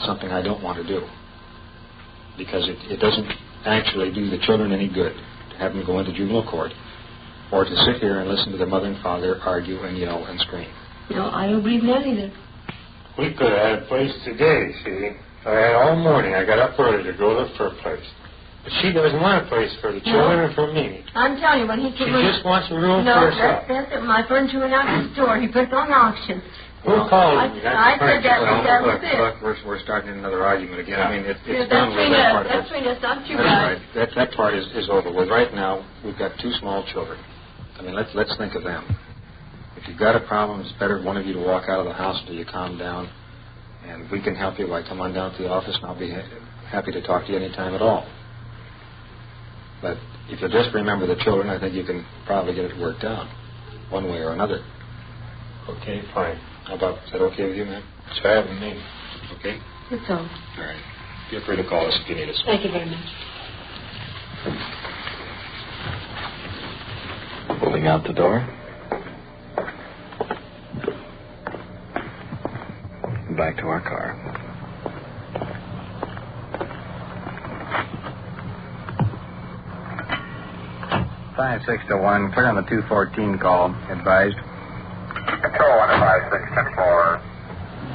something I don't want to do. Because it doesn't actually do the children any good to have them go into juvenile court or to sit here and listen to their mother and father argue and yell and scream. No, I don't believe that either. We could have had a place today, see. I had all morning. I got up early to go look for a place. But she doesn't want a place for the children or for me. I'm telling you, when he came She just wants a room for herself. No, that's it. My furniture went out of the store. He put it on auction. Who called I me? said that was it. Look, we're starting another argument again. I mean, it's Yeah, done with that part of it. that's between us, not you That's guys. right. That part is over with. Right now, we've got two small children. I mean, let's think of them. If you've got a problem, it's better one of you to walk out of the house until you calm down, and we can help you by come on down to the office, and I'll be happy to talk to you any time at all. But if you just remember the children, I think you can probably get it worked out one way or another. Okay, fine. Is that okay with you, ma'am? It's fine with me. Okay? That's all. All right. Feel free to call us if you need us. Thank you very much. Pulling out the door. Back to our car. Five 6 to 1. Clear on the 214 call. Advised. Control 156 10-4.